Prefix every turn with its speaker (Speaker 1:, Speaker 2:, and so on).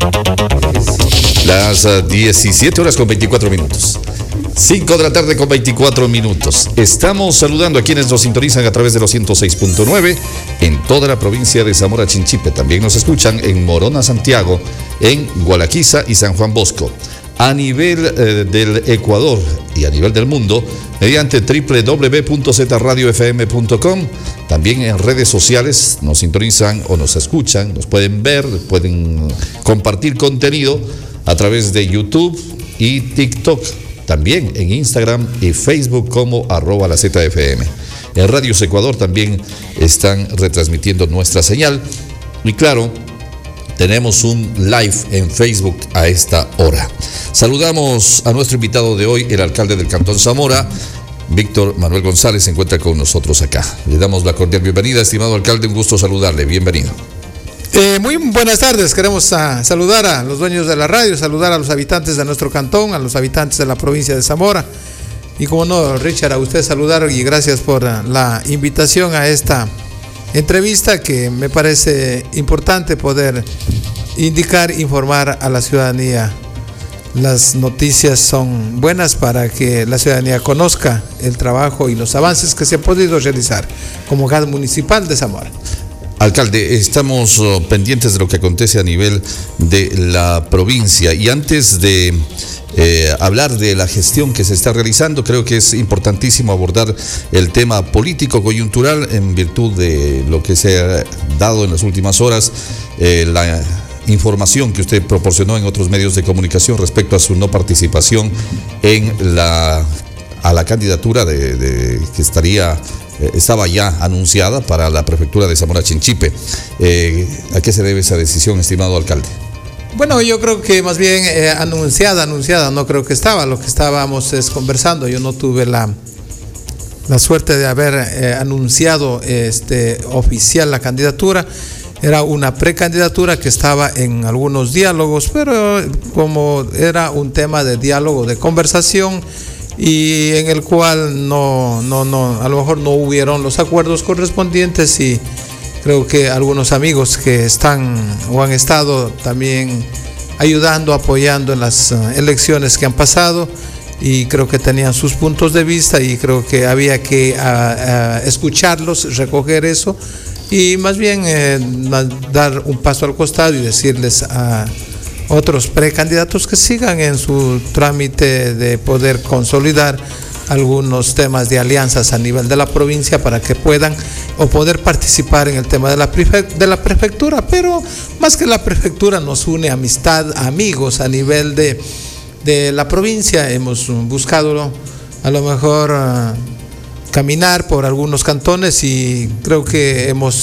Speaker 1: Las 17 horas con 24 minutos. 5 de la tarde con 24 minutos. Estamos saludando a quienes nos sintonizan a través de los 106.9 en toda la provincia de Zamora Chinchipe. También nos escuchan en Morona, Santiago, en Gualaquiza y San Juan Bosco. A nivel del Ecuador y a nivel del mundo, mediante www.zradiofm.com. También en redes sociales nos sintonizan o nos escuchan, nos pueden ver, pueden compartir contenido a través de YouTube y TikTok. También en Instagram y Facebook como @la ZFM. En Radios Ecuador también están retransmitiendo nuestra señal. Y claro, tenemos un live en Facebook a esta hora. Saludamos a nuestro invitado de hoy, el alcalde del Cantón Zamora, Víctor Manuel González, se encuentra con nosotros acá. Le damos la cordial bienvenida, estimado alcalde, un gusto saludarle, bienvenido.
Speaker 2: Muy buenas tardes, queremos saludar a los dueños de la radio, saludar a los habitantes de nuestro cantón, a los habitantes de la provincia de Zamora. Y como no, Richard, a usted saludar y gracias por la invitación a esta entrevista que me parece importante poder informar a la ciudadanía. Las noticias son buenas para que la ciudadanía conozca el trabajo y los avances que se han podido realizar como GAD municipal de Zamora.
Speaker 1: Alcalde, estamos pendientes de lo que acontece a nivel de la provincia y antes de hablar de la gestión que se está realizando, creo que es importantísimo abordar el tema político coyuntural en virtud de lo que se ha dado en las últimas horas, la información que usted proporcionó en otros medios de comunicación respecto a su no participación en a la candidatura que estaba ya anunciada para la prefectura de Zamora Chinchipe. ¿A qué se debe esa decisión, estimado alcalde?
Speaker 2: Bueno, yo creo que más bien anunciada, no creo que estaba. Lo que estábamos es conversando. Yo no tuve la suerte de haber anunciado oficial la candidatura. Era una precandidatura que estaba en algunos diálogos, pero como era un tema de diálogo, de conversación, y en el cual a lo mejor no hubieron los acuerdos correspondientes, y creo que algunos amigos que están o han estado también ayudando, apoyando en las elecciones que han pasado, y creo que tenían sus puntos de vista y creo que había que escucharlos, recoger eso y más bien dar un paso al costado y decirles a otros precandidatos que sigan en su trámite de poder consolidar algunos temas de alianzas a nivel de la provincia para que puedan o poder participar en el tema de la prefectura, pero más que la prefectura nos une amistad, amigos a nivel de la provincia. Hemos buscado a lo mejor caminar por algunos cantones y creo que hemos